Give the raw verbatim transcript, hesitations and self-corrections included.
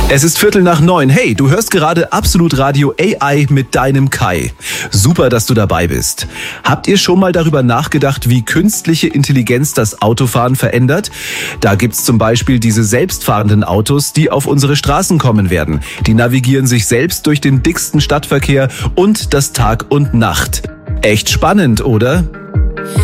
Es ist Viertel nach neun. Hey, du hörst gerade Absolut Radio A I mit deinem Kai. Super, dass du dabei bist. Habt ihr schon mal darüber nachgedacht, wie künstliche Intelligenz das Autofahren verändert? Da gibt's zum Beispiel diese selbstfahrenden Autos, die auf unsere Straßen kommen werden. Die navigieren sich selbst durch den dicksten Stadtverkehr und das Tag und Nacht. Echt spannend, oder?